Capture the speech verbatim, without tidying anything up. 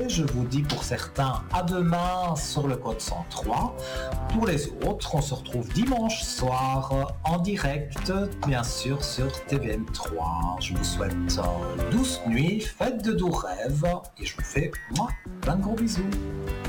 quitter. Je vous dis pour certains à demain sur le code cent trois. Pour les autres, on se retrouve dimanche soir en direct, bien sûr sur T V M trois. Je vous souhaite une douce nuit, faites de doux rêves et je vous fais moi, plein de gros bisous.